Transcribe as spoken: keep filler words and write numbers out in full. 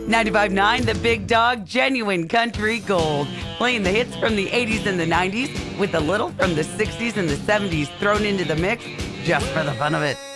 ninety-five point nine The Big Dog, genuine country gold. Playing the hits from the eighties and the nineties with a little from the sixties and the seventies thrown into the mix just for the fun of it.